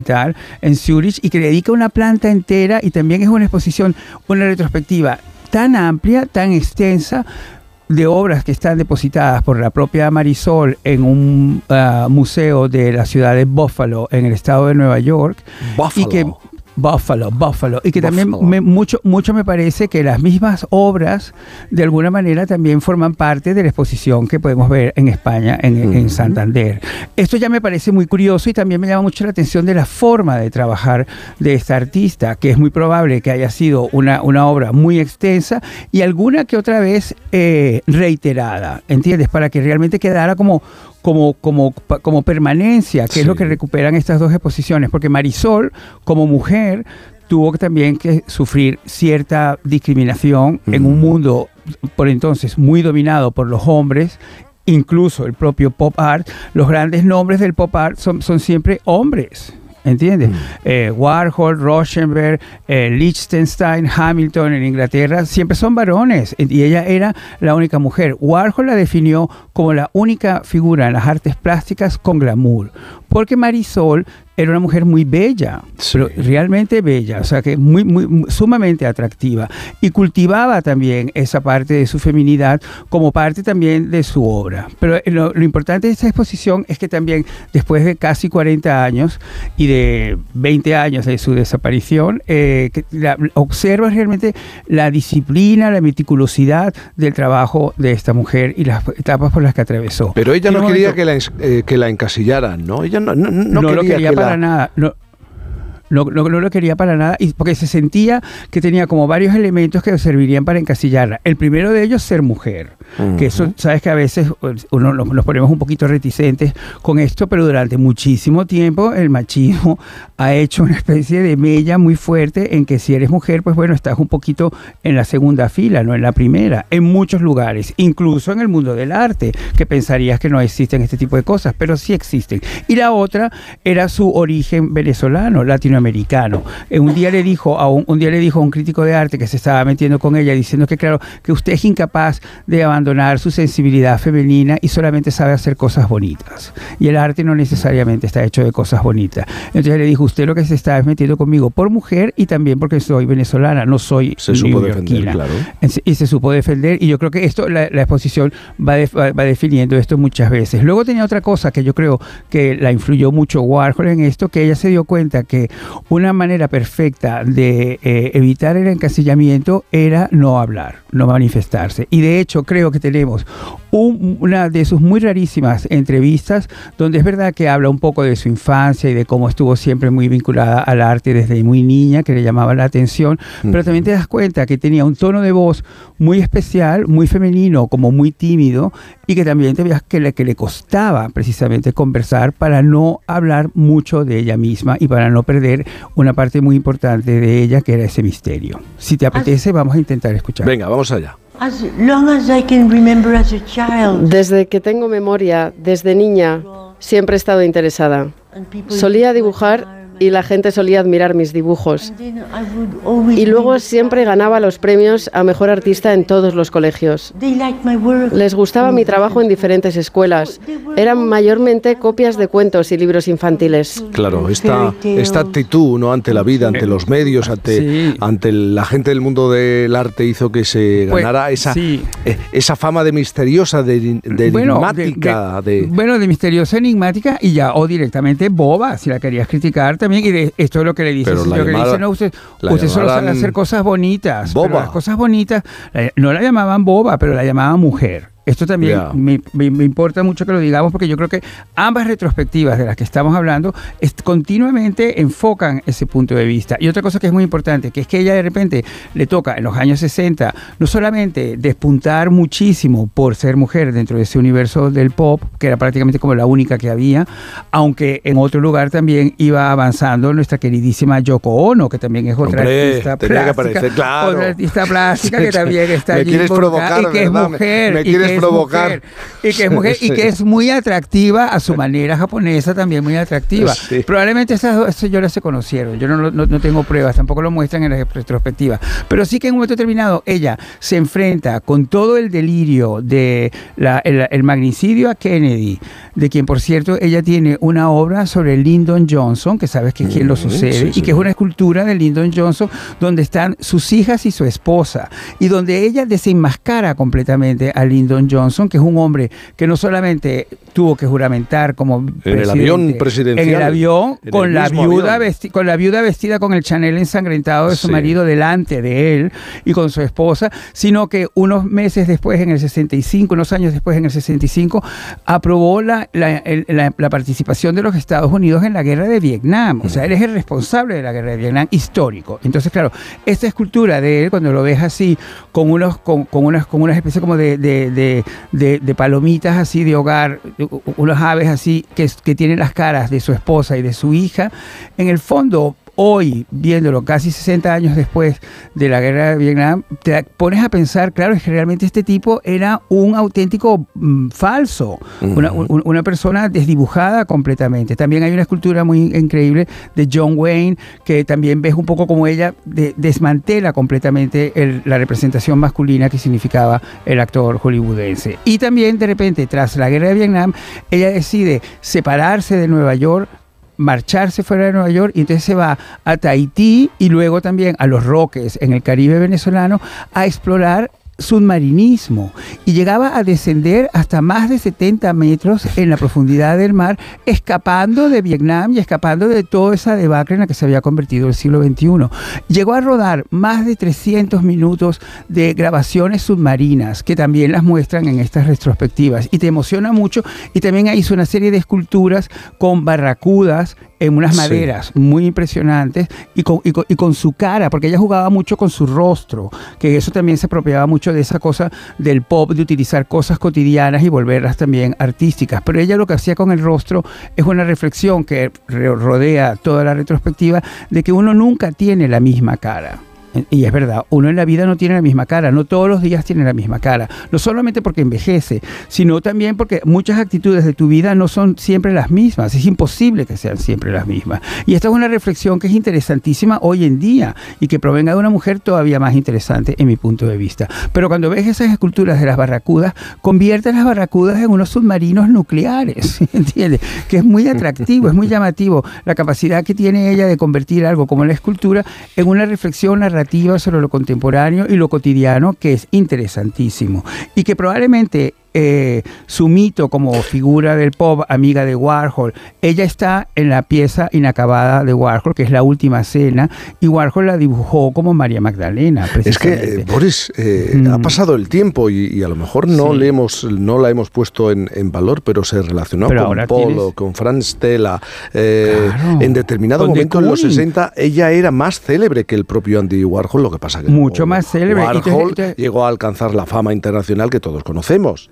en Zurich, y que le dedica una planta entera, y también es una exposición, una retrospectiva tan amplia, tan extensa, de obras que están depositadas por la propia Marisol en un museo de la ciudad de Buffalo, en el estado de Nueva York. Buffalo. Y que Buffalo. Y que también mucho me parece que las mismas obras, de alguna manera, también forman parte de la exposición que podemos ver en España, en Santander. Esto ya me parece muy curioso, y también me llama mucho la atención de la forma de trabajar de esta artista, que es muy probable que haya sido una obra muy extensa y alguna que otra vez reiterada, ¿entiendes? Para que realmente quedara como permanencia, que es lo que recuperan estas dos exposiciones, porque Marisol, como mujer, tuvo también que sufrir cierta discriminación en un mundo por entonces muy dominado por los hombres. Incluso el propio pop art, los grandes nombres del pop art son siempre hombres, ¿entiendes? Warhol, Rauschenberg, Lichtenstein, Hamilton en Inglaterra, siempre son varones, y ella era la única mujer. Warhol la definió como la única figura en las artes plásticas con glamour, porque Marisol era una mujer muy bella, pero realmente bella, o sea que muy sumamente atractiva, y cultivaba también esa parte de su feminidad como parte también de su obra. Pero lo importante de esta exposición es que también, después de casi 40 años y de 20 años de su desaparición, observa realmente la disciplina, la meticulosidad del trabajo de esta mujer y las etapas por las que atravesó. Pero ella no quería que la encasillaran, ¿no? Ella no lo quería para nada. No lo quería para nada, y porque se sentía que tenía como varios elementos que servirían para encasillarla. El primero de ellos, ser mujer. Que eso, sabes que a veces nos ponemos un poquito reticentes con esto, pero durante muchísimo tiempo el machismo ha hecho una especie de mella muy fuerte en que si eres mujer, pues bueno, estás un poquito en la segunda fila, no en la primera, en muchos lugares, incluso en el mundo del arte, que pensarías que no existen este tipo de cosas, pero sí existen. Y la otra era su origen venezolano, latinoamericano. Un día le dijo a un crítico de arte que se estaba metiendo con ella, diciendo que claro, que usted es incapaz de abandonar su sensibilidad femenina y solamente sabe hacer cosas bonitas. Y el arte no necesariamente está hecho de cosas bonitas. Entonces le dijo, usted lo que se está es metiendo conmigo por mujer y también porque soy venezolana, no soy neoyorquina. Claro. Y se supo defender, y yo creo que esto, la exposición va definiendo esto muchas veces. Luego tenía otra cosa que yo creo que la influyó mucho Warhol en esto, que ella se dio cuenta que una manera perfecta de evitar el encasillamiento era no hablar, no manifestarse. Y de hecho creo que tenemos una de sus muy rarísimas entrevistas donde es verdad que habla un poco de su infancia y de cómo estuvo siempre muy vinculada al arte desde muy niña, que le llamaba la atención, pero también te das cuenta que tenía un tono de voz muy especial, muy femenino, como muy tímido, y que también te veas que le costaba precisamente conversar para no hablar mucho de ella misma y para no perder una parte muy importante de ella, que era ese misterio. Si te apetece, vamos a intentar escuchar. Venga, vamos allá. Desde que tengo memoria, desde niña, siempre he estado interesada. Solía dibujar y la gente solía admirar mis dibujos. Y luego siempre ganaba los premios a mejor artista en todos los colegios. Les gustaba mi trabajo en diferentes escuelas. Eran mayormente copias de cuentos y libros infantiles. Claro, esta actitud, ¿no?, ante la vida, ante los medios, ante la gente del mundo del arte, hizo que se ganara esa fama de misteriosa, de enigmática. De misteriosa, enigmática y ya, o directamente boba, si la querías criticar también. Y esto es lo que le dice. No, usted solo sabe hacer cosas bonitas. Pero las cosas bonitas no la llamaban boba, pero la llamaban mujer. Esto también me importa mucho que lo digamos, porque yo creo que ambas retrospectivas de las que estamos hablando continuamente enfocan ese punto de vista. Y otra cosa que es muy importante, que es que ella de repente le toca en los años 60 no solamente despuntar muchísimo por ser mujer dentro de ese universo del pop, que era prácticamente como la única que había, aunque en otro lugar también iba avanzando nuestra queridísima Yoko Ono, que también es otra artista plástica, otra artista plástica que también está allí y que es mujer. quieres provocar. Y que es mujer y que es muy atractiva a su manera japonesa, también muy atractiva. Sí. Probablemente esas dos señoras se conocieron. Yo no tengo pruebas, tampoco lo muestran en la retrospectiva. Pero sí que en un momento determinado ella se enfrenta con todo el delirio de el magnicidio a Kennedy, de quien, por cierto, ella tiene una obra sobre Lyndon Johnson, que sabes que es quien lo sucede, y que es una escultura de Lyndon Johnson donde están sus hijas y su esposa, y donde ella desenmascara completamente a Lyndon Johnson, que es un hombre que no solamente tuvo que juramentar como en el avión presidencial, en el avión, con la viuda vestida con el Chanel ensangrentado de su marido delante de él y con su esposa, sino que unos meses después, en el 65, unos años después, en el 65, aprobó la participación de los Estados Unidos en la guerra de Vietnam. O sea, él es el responsable de la guerra de Vietnam histórico. Entonces, claro, esta escultura de él, cuando lo ves así, con unas especies como de palomitas así de hogar, unas aves así que tienen las caras de su esposa y de su hija, en el fondo, hoy, viéndolo casi 60 años después de la guerra de Vietnam, te pones a pensar, claro, es que realmente este tipo era un auténtico falso, una persona desdibujada completamente. También hay una escultura muy increíble de John Wayne, que también ves un poco como ella desmantela completamente la representación masculina que significaba el actor hollywoodense. Y también, de repente, tras la guerra de Vietnam, ella decide separarse de Nueva York, marcharse fuera de Nueva York, y entonces se va a Tahití y luego también a Los Roques, en el Caribe venezolano, a explorar submarinismo, y llegaba a descender hasta más de 70 metros en la profundidad del mar, escapando de Vietnam y escapando de toda esa debacle en la que se había convertido el siglo XXI. Llegó a rodar más de 300 minutos de grabaciones submarinas, que también las muestran en estas retrospectivas, y te emociona mucho. Y también hizo una serie de esculturas con barracudas en unas maderas muy impresionantes, y con su cara, porque ella jugaba mucho con su rostro, que eso también se apropiaba mucho de esa cosa del pop, de utilizar cosas cotidianas y volverlas también artísticas. Pero ella lo que hacía con el rostro es una reflexión que rodea toda la retrospectiva, de que uno nunca tiene la misma cara. Y es verdad, uno en la vida no tiene la misma cara, no todos los días tiene la misma cara, no solamente porque envejece, sino también porque muchas actitudes de tu vida no son siempre las mismas, es imposible que sean siempre las mismas. Y esta es una reflexión que es interesantísima hoy en día, y que provenga de una mujer todavía más interesante en mi punto de vista. Pero cuando ves esas esculturas de las barracudas, convierten las barracudas en unos submarinos nucleares, ¿entiendes? Que es muy atractivo, es muy llamativo la capacidad que tiene ella de convertir algo como la escultura en una reflexión narrativa sobre lo contemporáneo y lo cotidiano, que es interesantísimo, y que probablemente su mito como figura del pop, amiga de Warhol, ella está en la pieza inacabada de Warhol, que es La Última Cena, y Warhol la dibujó como María Magdalena. Es que, Boris, ha pasado el tiempo y a lo mejor no la hemos puesto en valor, pero se relacionó con Polo, con Franz Stella. Claro, en determinado momento, en los 60, ella era más célebre que el propio Andy Warhol, lo que pasa que mucho más célebre. Warhol llegó a alcanzar la fama internacional que todos conocemos.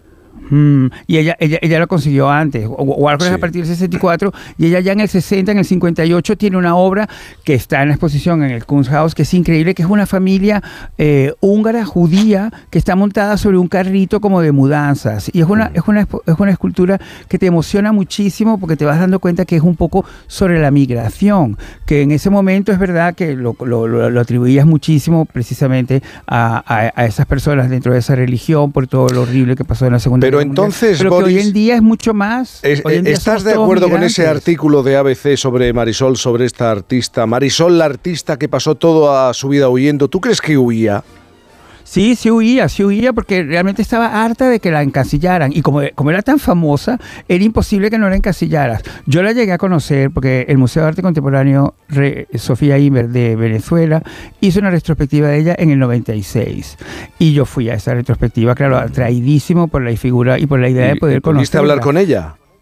Y ella lo consiguió antes. Warhol es a partir del 64, y ella ya en el 60, en el 58 tiene una obra que está en la exposición en el Kunsthaus, que es increíble, que es una familia húngara judía que está montada sobre un carrito como de mudanzas, y es una escultura que te emociona muchísimo, porque te vas dando cuenta que es un poco sobre la migración, que en ese momento es verdad que lo atribuías muchísimo precisamente a esas personas dentro de esa religión, por todo lo horrible que pasó en la Segunda Guerra Mundial. Entonces, pero Boris, que hoy en día es mucho más. ¿Estás de acuerdo con ese artículo de ABC sobre Marisol, sobre esta artista? Marisol, la artista que pasó toda su vida huyendo, ¿tú crees que huía? Sí huía, porque realmente estaba harta de que la encasillaran, y como era tan famosa, era imposible que no la encasillaras. Yo la llegué a conocer porque el Museo de Arte Contemporáneo Sofía Inver de Venezuela hizo una retrospectiva de ella en el 96, y yo fui a esa retrospectiva, claro, atraidísimo por la figura y por la idea de poder conocerla. ¿Pudiste hablar con ella?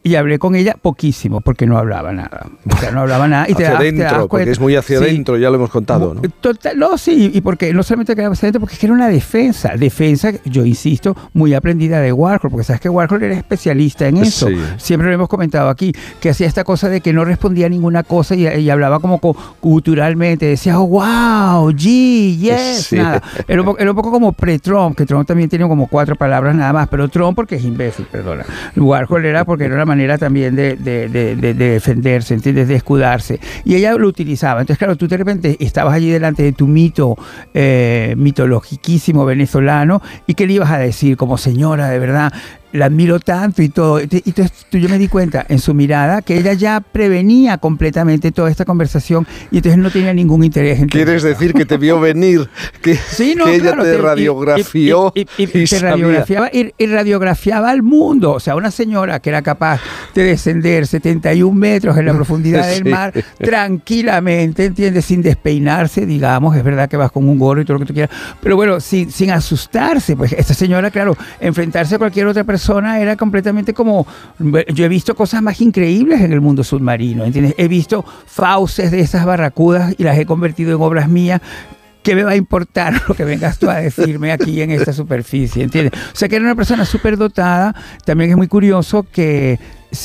y hablé con ella poquísimo, porque no hablaba nada. O sea, no hablaba nada. Y hacia adentro, porque es muy hacia adentro, ya lo hemos contado, ¿no? Total, no, sí, y porque no solamente quedaba hacia adentro, porque es que era una defensa, yo insisto, muy aprendida de Warhol, porque sabes que Warhol era especialista en eso. Sí. Siempre lo hemos comentado aquí, que hacía esta cosa de que no respondía a ninguna cosa y hablaba como culturalmente, decía, oh, wow, gee, yes, nada. Era un poco como pre-Trump, que Trump también tiene como 4 palabras nada más, pero Trump porque es imbécil, perdona. Warhol era porque era una manera también de defenderse, ¿entiendes? De escudarse. Y ella lo utilizaba. Entonces, claro, tú de repente estabas allí delante de tu mito mitologiquísimo venezolano, y ¿qué le ibas a decir? Como señora, de verdad, la admiro tanto y todo. Y entonces yo me di cuenta en su mirada que ella ya prevenía completamente toda esta conversación y entonces no tenía ningún interés en ¿Quieres decir que te vio venir? Que ella te radiografió y te radiografiaba al mundo. O sea, una señora que era capaz de descender 71 metros en la profundidad del mar tranquilamente, ¿entiendes? Sin despeinarse, digamos. Es verdad que vas con un gorro y todo lo que tú quieras, pero bueno, sin asustarse. Pues esta señora, claro, enfrentarse a cualquier otra persona era completamente como... Yo he visto cosas más increíbles en el mundo submarino, ¿entiendes? He visto fauces de esas barracudas y las he convertido en obras mías. ¿Qué me va a importar lo que vengas tú a decirme aquí en esta superficie? ¿Entiendes? O sea, que era una persona súper dotada. También es muy curioso que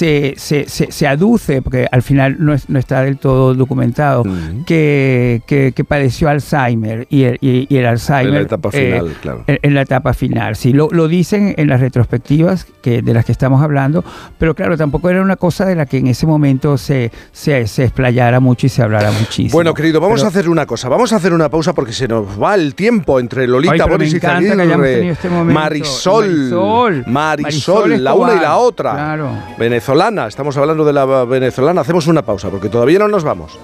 se aduce, porque al final no está del todo documentado, que padeció Alzheimer y el Alzheimer en la etapa final, claro. En la etapa final, sí, lo dicen en las retrospectivas de las que estamos hablando, pero claro, tampoco era una cosa de la que en ese momento se explayara mucho y se hablara muchísimo. Bueno, querido, vamos a hacer una cosa, vamos a hacer una pausa porque se nos va el tiempo entre Lolita, Boris Izaguirre, este Marisol, la una y la otra. Claro. Venezolana, estamos hablando de la venezolana. Hacemos una pausa porque todavía no nos vamos.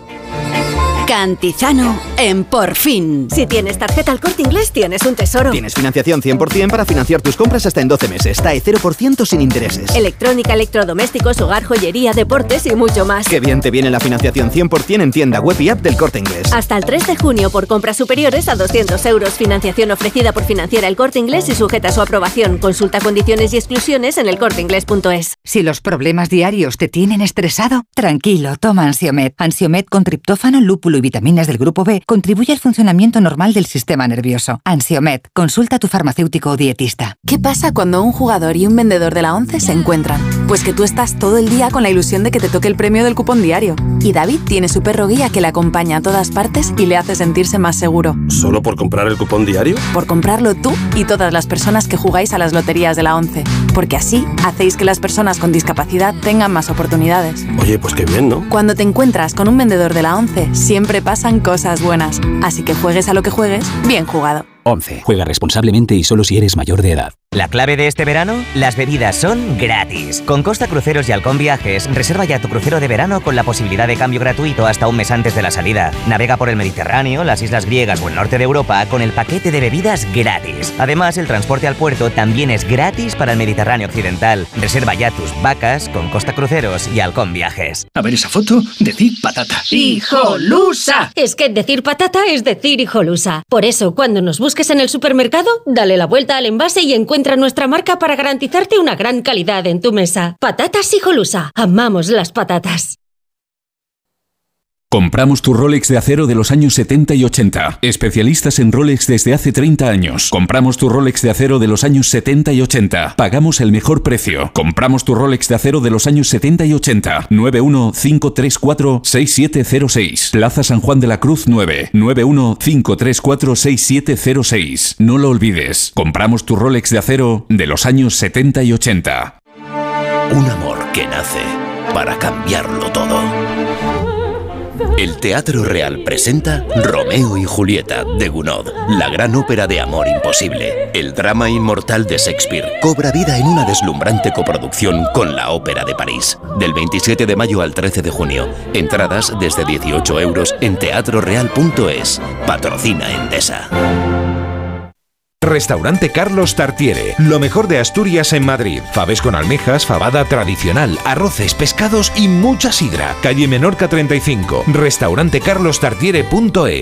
Cantizano en Por Fin. Si tienes tarjeta El Corte Inglés, tienes un tesoro. Tienes financiación 100% para financiar tus compras hasta en 12 meses. TAE 0% sin intereses. Electrónica, electrodomésticos, hogar, joyería, deportes y mucho más. Qué bien te viene la financiación 100% en tienda web y app del Corte Inglés. Hasta el 3 de junio por compras superiores a 200 euros. Financiación ofrecida por Financiera El Corte Inglés y sujeta a su aprobación. Consulta condiciones y exclusiones en elcorteinglés.es. Si los problemas diarios te tienen estresado, tranquilo, toma Ansiomed. Ansiomed con triptófano, lúpulo y vitaminas del grupo B contribuye al funcionamiento normal del sistema nervioso. Ansiomed, consulta a tu farmacéutico o dietista. ¿Qué pasa cuando un jugador y un vendedor de la ONCE se encuentran? Pues que tú estás todo el día con la ilusión de que te toque el premio del cupón diario. Y David tiene su perro guía que le acompaña a todas partes y le hace sentirse más seguro. ¿Solo por comprar el cupón diario? Por comprarlo tú y todas las personas que jugáis a las loterías de la ONCE. Porque así hacéis que las personas con discapacidad tengan más oportunidades. Oye, pues qué bien, ¿no? Cuando te encuentras con un vendedor de la ONCE, siempre pasan cosas buenas. Así que juegues a lo que juegues, bien jugado. 11. Juega responsablemente y solo si eres mayor de edad. ¿La clave de este verano? Las bebidas son gratis. Con Costa Cruceros y Halcón Viajes, reserva ya tu crucero de verano con la posibilidad de cambio gratuito hasta un mes antes de la salida. Navega por el Mediterráneo, las islas griegas o el norte de Europa con el paquete de bebidas gratis. Además, el transporte al puerto también es gratis para el Mediterráneo occidental. Reserva ya tus vacas con Costa Cruceros y Halcón Viajes. A ver esa foto, decir patata. ¡Hijolusa! Es que decir patata es decir hijolusa. Por eso, cuando nos busques en el supermercado, dale la vuelta al envase y encuentra nuestra marca para garantizarte una gran calidad en tu mesa. Patatas Hijolusa. Amamos las patatas. Compramos tu Rolex de acero de los años 70 y 80. Especialistas en Rolex desde hace 30 años. Compramos tu Rolex de acero de los años 70 y 80. Pagamos el mejor precio. Compramos tu Rolex de acero de los años 70 y 80. 915346706. Plaza San Juan de la Cruz 9. 915346706. No lo olvides. Compramos tu Rolex de acero de los años 70 y 80. Un amor que nace para cambiarlo todo. El Teatro Real presenta Romeo y Julieta de Gounod, la gran ópera de amor imposible. El drama inmortal de Shakespeare cobra vida en una deslumbrante coproducción con la Ópera de París. Del 27 de mayo al 13 de junio. Entradas desde 18 euros en teatroreal.es. Patrocina Endesa. Restaurante Carlos Tartiere, lo mejor de Asturias en Madrid. Faves con almejas, fabada tradicional, arroces, pescados y mucha sidra. Calle Menorca 35, restaurantecarlostartiere.es.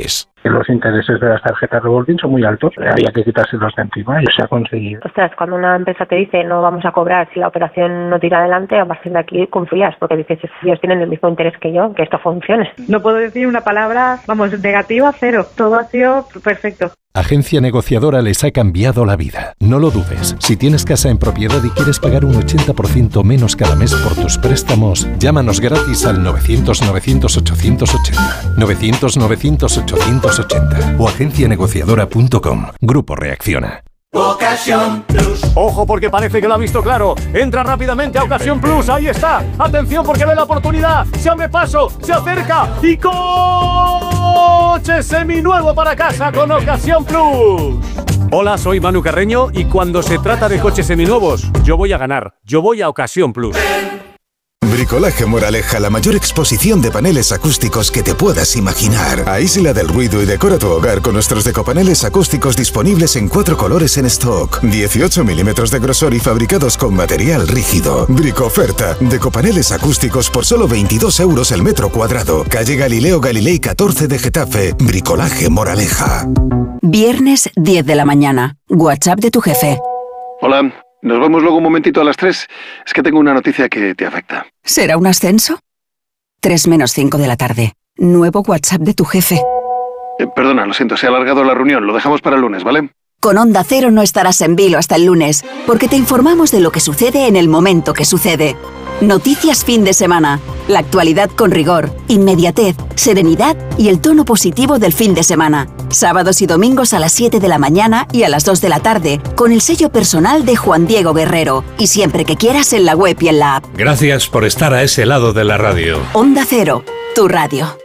que los intereses de las tarjetas revolving son muy altos. Había que quitárselos de encima y se ha conseguido. Ostras, cuando una empresa te dice no vamos a cobrar si la operación no tira adelante, a partir de aquí confías, porque dices, ellos tienen el mismo interés que yo, que esto funcione. No puedo decir una palabra, negativa, cero. Todo ha sido perfecto. Agencia Negociadora les ha cambiado la vida. No lo dudes. Si tienes casa en propiedad y quieres pagar un 80% menos cada mes por tus préstamos, llámanos gratis al 900-900-880. 900-900-880 o agencianegociadora.com. Grupo Reacciona. Ocasión Plus. Ojo, porque parece que lo ha visto claro. Entra rápidamente a Ocasión Plus. Ahí está. Atención, porque ve la oportunidad. Se abre paso, se acerca y coche seminuevo para casa con Ocasión Plus. Hola, soy Manu Carreño y cuando se trata de coches seminuevos, yo voy a ganar. Yo voy a Ocasión Plus. Bricolaje Moraleja, la mayor exposición de paneles acústicos que te puedas imaginar. Aísla del ruido y decora tu hogar con nuestros decopaneles acústicos disponibles en 4 colores en stock, 18 milímetros de grosor y fabricados con material rígido. Bricoferta, decopaneles acústicos por solo 22 euros el metro cuadrado. Calle Galileo Galilei 14 de Getafe. Bricolaje Moraleja. Viernes 10 de la mañana. WhatsApp de tu jefe. Hola. Nos vemos luego un momentito a las 3. Es que tengo una noticia que te afecta. ¿Será un ascenso? 3 menos 5 de la tarde. Nuevo WhatsApp de tu jefe. Perdona, lo siento, se ha alargado la reunión. Lo dejamos para el lunes, ¿vale? Con Onda Cero no estarás en vilo hasta el lunes, porque te informamos de lo que sucede en el momento que sucede. Noticias fin de semana. La actualidad con rigor, inmediatez, serenidad y el tono positivo del fin de semana. Sábados y domingos a las 7 de la mañana y a las 2 de la tarde, con el sello personal de Juan Diego Guerrero. Y siempre que quieras en la web y en la app. Gracias por estar a ese lado de la radio. Onda Cero, tu radio.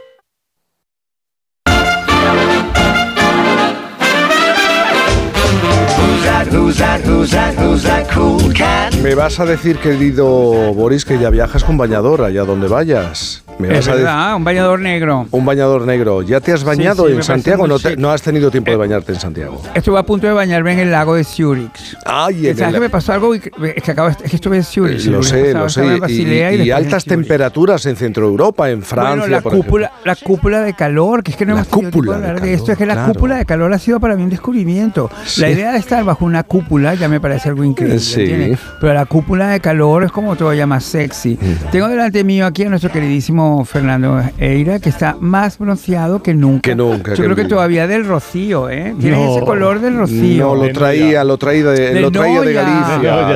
Me vas a decir, querido Boris, que ya viajas con bañador allá donde vayas. Es verdad, un bañador negro. Un bañador negro. ¿Ya te has bañado en Santiago? ¿No has tenido tiempo de bañarte en Santiago? Estuve a punto de bañarme en el lago de Zurich. Ay, ¿sabes que me pasó algo? Es que estuve en Zurich. Lo sé. Y altas temperaturas en Centro Europa, en Francia, bueno, la cúpula de calor, que es que no hemos tenido tiempo de hablar de esto. Es que la cúpula de calor ha sido para mí un descubrimiento. Sí. La idea de estar bajo una cúpula ya me parece algo increíble. Sí. Pero la cúpula de calor es como todavía más sexy. Tengo delante mío aquí a nuestro queridísimo Fernando Eira, que está más bronceado que nunca. Yo creo que todavía del rocío, ¿eh? Tiene ese color del rocío. No, lo traía de Galicia.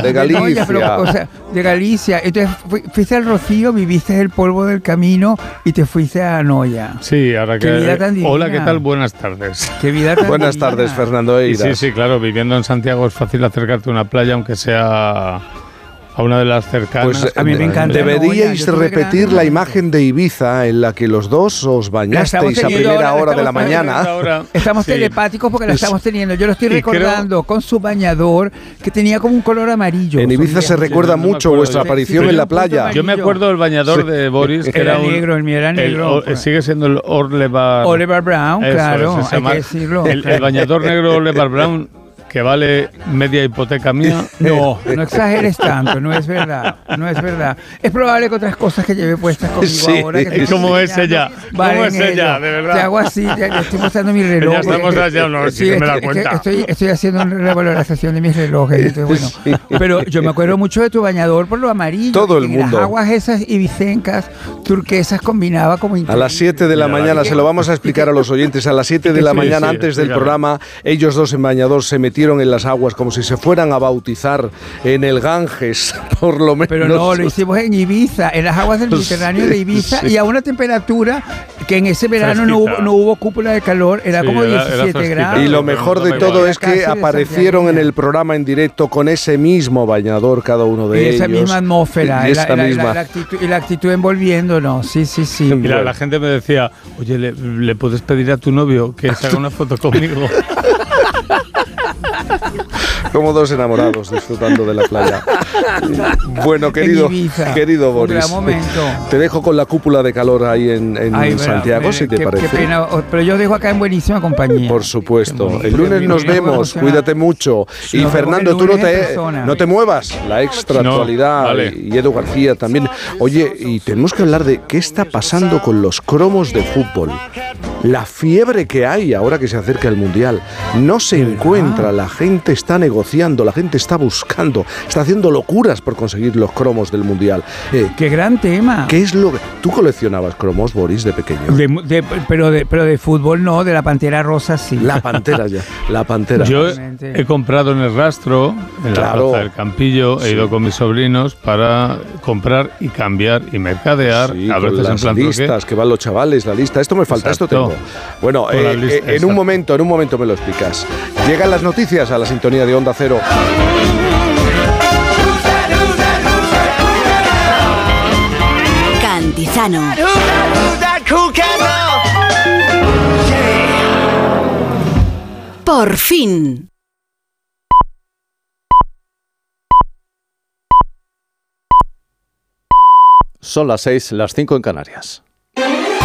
De Galicia. Entonces fuiste al rocío, viviste el polvo del camino y te fuiste a Noya. Sí, ahora que... Qué vida tan divina. Hola, ¿qué tal? Buenas tardes. Qué vida tan Buenas divina. tardes, Fernando Eira. Sí, claro, viviendo en Santiago es fácil acercarte a una playa, aunque sea a una de las cercanas. Pues a mí me encanta. Deberíais repetir la imagen de Ibiza en la que los dos os bañasteis a primera hora de la mañana. Estamos telepáticos porque la estamos teniendo. Yo lo estoy recordando con su bañador que tenía como un color amarillo. En Ibiza se recuerda mucho vuestra aparición en la playa. Yo me acuerdo del bañador de Boris, que era negro, el mío era negro. Sigue siendo el Oliver Brown, claro, hay que decirlo. El bañador negro Oliver Brown, que vale media hipoteca mía. No exageres tanto, no es verdad. Es probable que otras cosas que lleve puestas conmigo ahora. Que ¿Cómo es ella? ¿Cómo es ella? De verdad. Te hago así, ya estoy mostrando mi reloj. Ya estamos allá, no, sí que me da cuenta. Estoy haciendo una valorización de mis relojes. Entonces, bueno, pero yo me acuerdo mucho de tu bañador por lo amarillo. Todo el mundo. Las aguas esas ibicencas, turquesas, combinaba como increíble. A las 7 de la mañana, se lo vamos a explicar a los oyentes, a las 7 de la mañana, antes del programa, ellos dos en bañador se metieron en las aguas como si se fueran a bautizar en el Ganges, por lo menos. Pero no, lo hicimos en Ibiza, en las aguas del Mediterráneo de Ibiza, y a una temperatura que en ese verano no hubo cúpula de calor, era como 17 grados. Y lo mejor de todo es que aparecieron en el programa en directo con ese mismo bañador cada uno de ellos. Y esa misma atmósfera, la actitud envolviéndonos, sí. Y la gente me decía, oye, ¿le puedes pedir a tu novio que se haga una foto conmigo? Como dos enamorados disfrutando de la playa. Bueno, querido Boris, te dejo con la cúpula de calor ahí en Santiago, si te parece. Qué pena, pero yo dejo acá en buenísima compañía. Por supuesto. El lunes nos vemos, cuídate mucho. Y Fernando, tú no te muevas. La extra actualidad y Edu García también. Oye, y tenemos que hablar de qué está pasando con los cromos de fútbol. la fiebre que hay ahora que se acerca el Mundial. No se encuentra, la gente está negociando, la gente está buscando, está haciendo locuras por conseguir los cromos del Mundial. ¡Qué gran tema! ¿Qué es lo que... ¿Tú coleccionabas cromos, Boris, de pequeño? Pero de fútbol no, de la Pantera Rosa sí. La Pantera ya, la Pantera. Yo he comprado en el Rastro, en la Plaza del Campillo, he ido con mis sobrinos para comprar y cambiar y mercadear. Sí, a veces las en plan listas que van los chavales, la lista. Esto me falta, esto tengo. Bueno, en un momento me lo explicas. Llegan las noticias a la sintonía de Onda Cero. Cantizano. Por fin. Son las 6, las 5 en Canarias.